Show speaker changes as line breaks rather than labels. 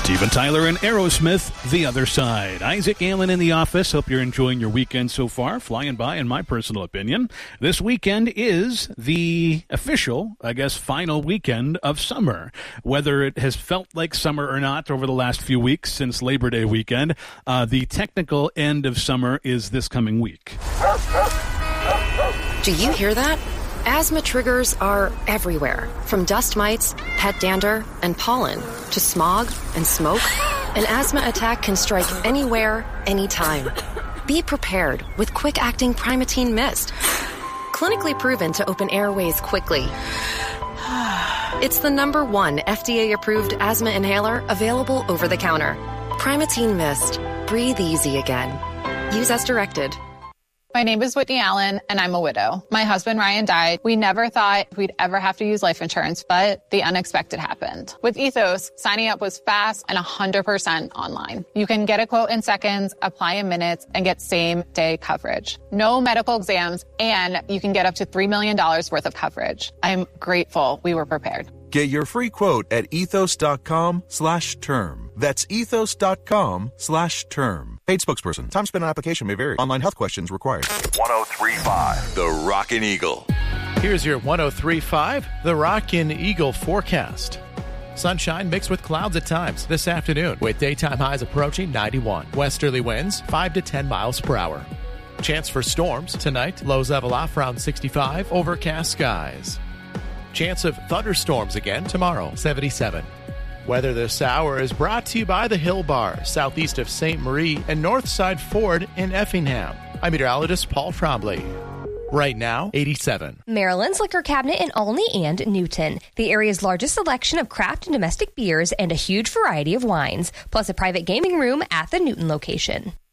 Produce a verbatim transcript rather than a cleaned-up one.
Steven Tyler and Aerosmith, The Other Side. Isaac Allen in the office. Hope you're enjoying your weekend so far. Flying by, in my personal opinion. This weekend is the official, I guess, final weekend of summer. Whether it has felt like summer or not over the last few weeks since Labor Day weekend, uh, the technical end of summer is this coming week.
Do you hear that? Asthma triggers are everywhere, from dust mites, pet dander, and pollen, to smog and smoke. An asthma attack can strike anywhere, anytime. Be prepared with quick-acting Primatene Mist. Clinically proven to open airways quickly. It's the number one F D A-approved asthma inhaler available over the counter. Primatene Mist. Breathe easy again. Use as directed.
My name is Whitney Allen, and I'm a widow. My husband, Ryan, died. We never thought we'd ever have to use life insurance, but the unexpected happened. With Ethos, signing up was fast and one hundred percent online. You can get a quote in seconds, apply in minutes, and get same-day coverage. No medical exams, and you can get up to three million dollars worth of coverage. I'm grateful we were prepared.
Get your free quote at ethos.com slash term. That's ethos.com slash term. Paid spokesperson. Time spent on application may vary. Online health questions required.
one oh three point five The Rockin' Eagle.
Here's your one oh three point five The Rockin' Eagle forecast. Sunshine mixed with clouds at times this afternoon, with daytime highs approaching ninety-one. Westerly winds five to ten miles per hour. Chance for storms tonight. Lows level off around sixty-five. Overcast skies. Chance of thunderstorms again tomorrow, seventy-seven. Weather this hour is brought to you by the Hill Bar, southeast of Saint Marie, and Northside Ford in Effingham. I'm meteorologist Paul Trombley. Right now, eighty-seven.
Maryland's Liquor Cabinet in Olney and Newton. The area's largest selection of craft and domestic beers and a huge variety of wines, plus a private gaming room at the Newton location.